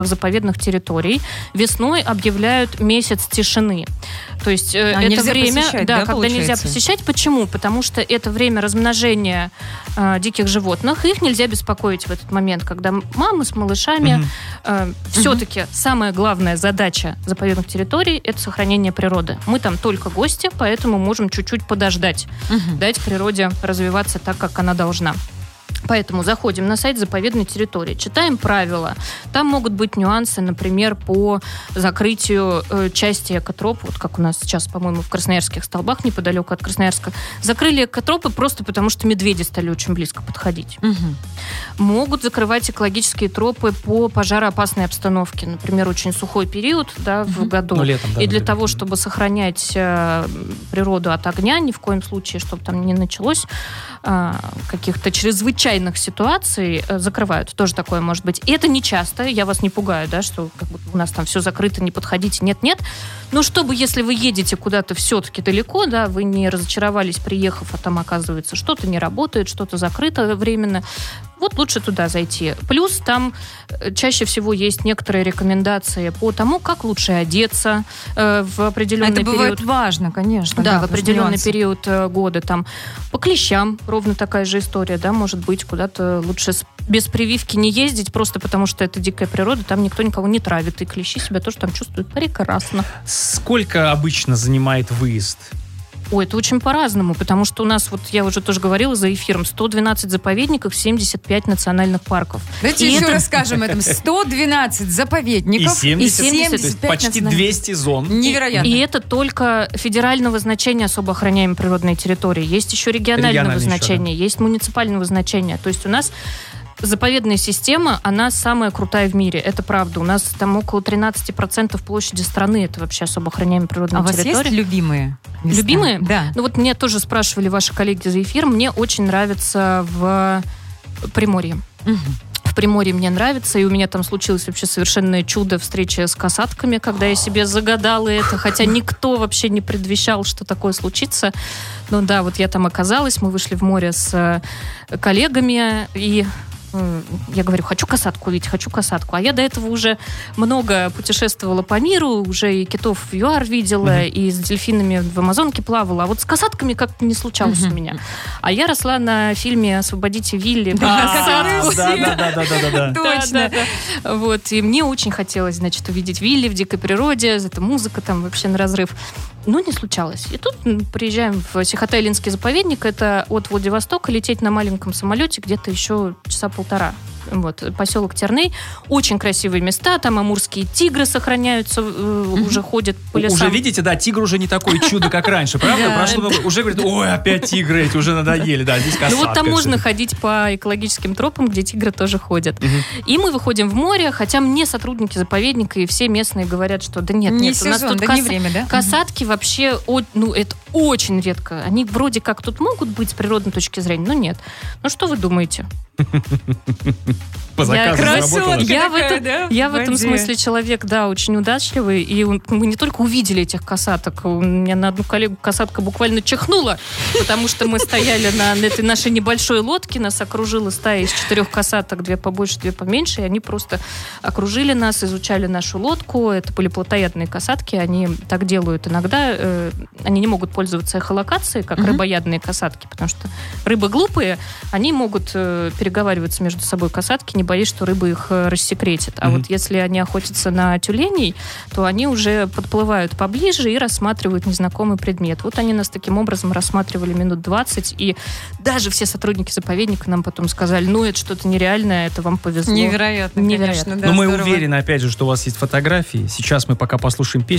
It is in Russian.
заповедных территорий весной объявляют месяц тишины. То есть это время, когда нельзя посещать. Почему? Потому что это время размножения диких животных. Их нельзя беспокоить в этот момент, когда мамы с малышами. Все-таки самая главная задача заповедных территорий – это сохранение природы. Мы там только гости, поэтому можем чуть-чуть подождать, дать природе развиваться так, как она должна. Поэтому заходим на сайт заповедной территории, читаем правила. Там могут быть нюансы, например, по закрытию части экотроп. Вот как у нас сейчас, по-моему, в Красноярских Столбах, неподалеку от Красноярска. Закрыли экотропы просто потому, что медведи стали очень близко подходить. Могут закрывать экологические тропы по пожароопасной обстановке. Например, очень сухой период в году. Летом, и для того, чтобы сохранять природу от огня, ни в коем случае, чтобы там не началось каких-то чрезвычайных ситуаций, закрывают. Тоже такое может быть. И это не часто, я вас не пугаю, что как будто у нас там все закрыто, не подходите, нет-нет. Но чтобы, если вы едете куда-то все-таки далеко, вы не разочаровались, приехав, а там, оказывается, что-то не работает, что-то закрыто временно, вот лучше туда зайти. Плюс там чаще всего есть некоторые рекомендации по тому, как лучше одеться в определенный период. Это бывает важно, конечно. Да, в определенный период года. Там по клещам ровно такая же история, может быть, куда-то лучше без прививки не ездить, просто потому что это дикая природа, там никто никого не травит, и клещи себя тоже там чувствуют прекрасно. Сколько обычно занимает выезд? Ой, это очень по-разному, потому что у нас, я уже тоже говорила за эфиром, 112 заповедников, 75 национальных парков. Давайте еще расскажем этом. 112 заповедников и 75 то есть почти 200 зон. Невероятно. И это только федерального значения особо охраняемой природной территории. Есть еще регионального значения, есть муниципального значения. То есть у нас заповедная система, она самая крутая в мире. Это правда. У нас там около 13% площади страны. Это вообще особо охраняемая природная территория. А у вас есть любимые места? Любимые? Да. Меня тоже спрашивали ваши коллеги за эфиром. Мне очень нравится в Приморье. В Приморье мне нравится, и у меня там случилось вообще совершенное чудо встречи с касатками, когда я себе загадала это, хотя никто вообще не предвещал, что такое случится. Но я там оказалась, мы вышли в море с коллегами, и я говорю, хочу касатку увидеть, хочу касатку. А я до этого уже много путешествовала по миру, уже и китов в ЮАР видела, и с дельфинами в Амазонке плавала. А вот с касатками как-то не случалось у меня. А я росла на фильме «Освободите Вилли». Да. Точно. И мне очень хотелось, увидеть Вилли в дикой природе. Это музыка там вообще на разрыв. Но не случалось. И тут приезжаем в Сихотэ-Илинский заповедник. Это от Владивостока лететь на маленьком самолете где-то еще часа полтора. Поселок Терней. Очень красивые места. Там амурские тигры сохраняются, уже ходят по лесам. Уже видите, тигр уже не такое чудо, как раньше, правда? Уже говорят, ой, опять тигры, эти уже надоели. Да, здесь касатка. Там можно ходить по экологическим тропам, где тигры тоже ходят. И мы выходим в море, хотя мне сотрудники заповедника и все местные говорят, что нет, у нас тут не время, да? Касатки вообще, это очень редко. Они вроде как тут могут быть с природной точки зрения, но нет. Что вы думаете? По заказу заработала. Я в этом смысле человек, очень удачливый. И мы не только увидели этих касаток. У меня на одну коллегу касатка буквально чихнула, потому что мы стояли на этой нашей небольшой лодке, нас окружила стая из 4 касаток, 2 побольше, 2 поменьше, и они просто окружили нас, изучали нашу лодку. Это были плотоядные касатки, они так делают иногда. Они не могут пользоваться эхолокацией, как рыбоядные касатки, потому что рыбы глупые, они могут переговариваться между собой касатки, не боясь, что рыба их рассекретит. А если они охотятся на тюленей, то они уже подплывают поближе и рассматривают незнакомый предмет. Они нас таким образом рассматривали минут 20, и даже все сотрудники заповедника нам потом сказали, это что-то нереальное, это вам повезло. Невероятно. Но мы уверены, опять же, что у вас есть фотографии. Сейчас мы пока послушаем песню.